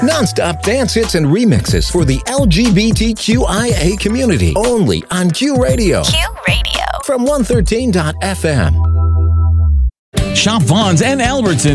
Non-stop dance hits and remixes for the LGBTQIA community. Only on Q Radio. Q Radio. From 113.fm. Shop Vaughn's and Albertson